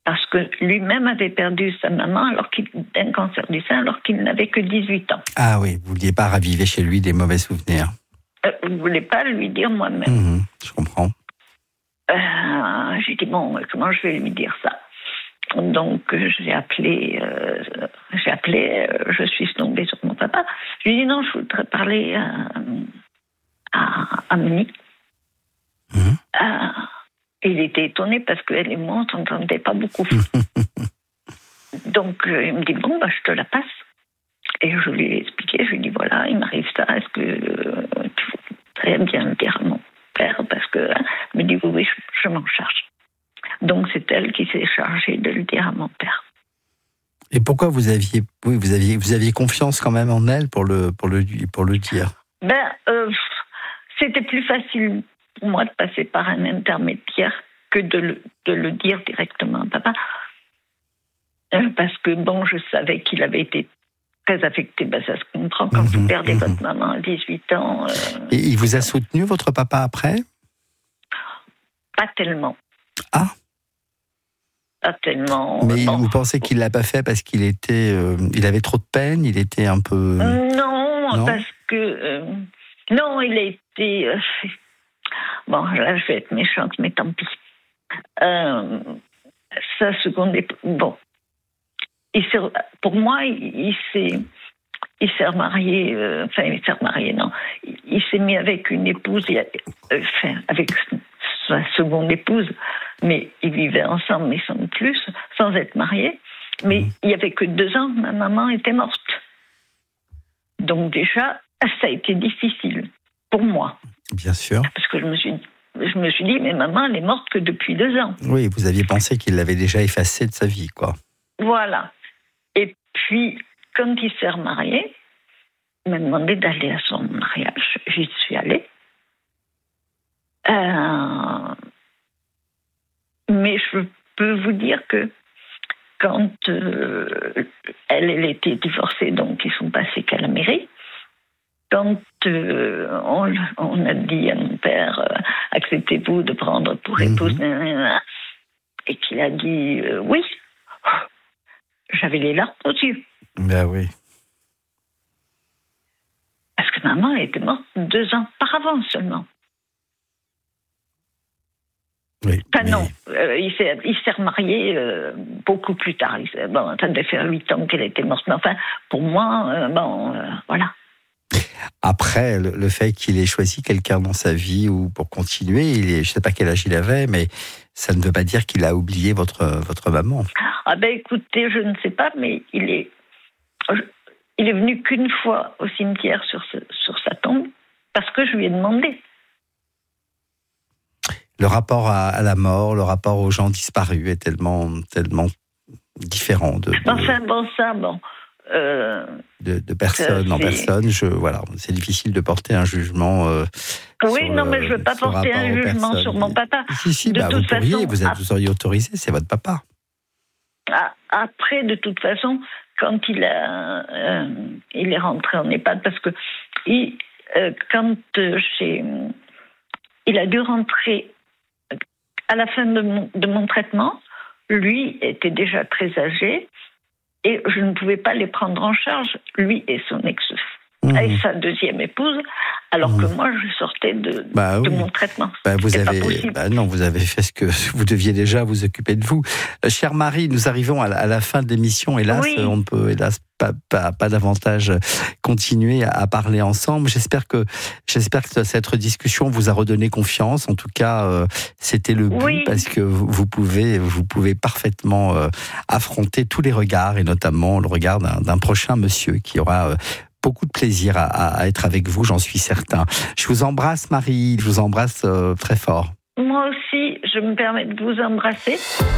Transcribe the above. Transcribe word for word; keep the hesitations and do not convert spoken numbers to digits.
parce que lui-même avait perdu sa maman alors qu'il, d'un cancer du sein alors qu'il n'avait que dix-huit ans. Ah oui, vous ne vouliez pas raviver chez lui des mauvais souvenirs. Euh, je ne voulais pas lui dire moi-même. Mmh, je comprends. Euh, j'ai dit, bon, comment je vais lui dire ça? Donc, euh, j'ai appelé, euh, j'ai appelé, euh, je suis tombée sur mon papa. Je lui ai dit, non, je voudrais parler à, à, à Monique. Mmh. Euh, il était étonné parce qu'elle et moi, on ne s'entendait pas beaucoup. Donc, euh, il me dit, bon, bah, je te la passe. Et je lui ai expliqué, je lui ai dit, voilà, il m'arrive ça, est-ce que euh, tu voudrais bien le dire à mon père? Parce que, hein, il me dit, oui, oui, je, je m'en charge. Donc, c'est elle qui s'est chargée de le dire à mon père. Et pourquoi vous aviez, oui, vous aviez, vous aviez confiance quand même en elle pour le, pour le, pour le dire? Ben, euh, c'était plus facile pour moi de passer par un intermédiaire que de le, de le dire directement à papa. Euh, parce que, bon, je savais qu'il avait été très affecté. Ben, ça se comprend quand mmh, vous perdez mmh. votre maman à dix-huit ans. Euh, Et il vous a soutenu, votre papa, après? Pas tellement. Ah. Pas tellement. Mais bon. Vous pensez qu'il l'a pas fait parce qu'il était, euh, il avait trop de peine, il était un peu. Non, non? parce que euh, non, il a été. Euh, bon, là, je vais être méchante, mais tant pis. Euh, sa seconde épouse. Bon, il s'est, pour moi, il, il s'est, il s'est remarié. Euh, enfin, il s'est remarié, non. Il, il s'est mis avec une épouse, il a, euh, enfin, avec sa seconde épouse, mais ils vivaient ensemble, mais sans plus, sans être mariés. Mais mmh. il n'y avait que deux ans, ma maman était morte. Donc déjà, ça a été difficile pour moi. Bien sûr. Parce que je me suis, je me suis dit, mais maman, elle est morte que depuis deux ans. Oui, vous aviez pensé qu'il l'avait déjà effacée de sa vie, quoi. Voilà. Et puis, quand il s'est remarié, il m'a demandé d'aller à son mariage. J'y suis allée. Euh, mais je peux vous dire que quand euh, elle, elle était divorcée, donc ils sont passés qu'à la mairie, quand euh, on, on a dit à mon père, euh, acceptez-vous de prendre pour épouse, mmh. et qu'il a dit euh, oui, j'avais les larmes aux yeux. Ben oui. Parce que maman était morte deux ans par avant seulement. Oui, enfin mais... non, euh, il, s'est, il s'est remarié euh, beaucoup plus tard. Il s'est, bon, ça devait faire huit ans qu'elle était morte. Mais enfin, pour moi, euh, bon, euh, voilà. Après, le, le fait qu'il ait choisi quelqu'un dans sa vie ou pour continuer, il est, je ne sais pas quel âge il avait, mais ça ne veut pas dire qu'il a oublié votre, votre maman. Ah ben écoutez, je ne sais pas, mais il est, il est venu qu'une fois au cimetière sur, ce, sur sa tombe parce que je lui ai demandé. Le rapport à, à la mort, le rapport aux gens disparus est tellement, tellement différent de, de, enfin bon, ça, bon, euh, de, de personne en personne. Je, voilà, c'est difficile de porter un jugement. Euh, oui, non, le, mais je ne veux pas porter un jugement personnes. sur mon papa. Si, si, de bah, toute vous pourriez, façon, vous, êtes, vous seriez autorisé, c'est votre papa. Après, de toute façon, quand il a, euh, il est rentré en EHPAD, parce que il, euh, quand euh, j'ai, il a dû rentrer à la fin de mon, de mon traitement, lui était déjà très âgé et je ne pouvais pas les prendre en charge, lui et son ex, mmh. et sa deuxième épouse, alors mmh. que moi je sortais de, bah, de oui. mon traitement. Bah, vous avez, bah non, vous avez fait ce que vous deviez déjà vous occuper de vous. Euh, chère Marie, nous arrivons à la, à la fin de l'émission. Hélas, oui. on ne peut hélas pas, pas, pas davantage continuer à, à parler ensemble. J'espère que, j'espère que cette discussion vous a redonné confiance. En tout cas, euh, c'était le but oui. parce que vous, vous pouvez, vous pouvez parfaitement euh, affronter tous les regards et notamment le regard d'un, d'un prochain monsieur qui aura euh, beaucoup de plaisir à, à être avec vous, j'en suis certain. Je vous embrasse, Marie, je vous embrasse euh, très fort. Moi aussi, je me permets de vous embrasser.